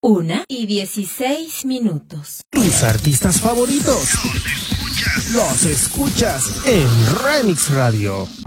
1:16. Tus artistas favoritos los escuchas en Remix Radio.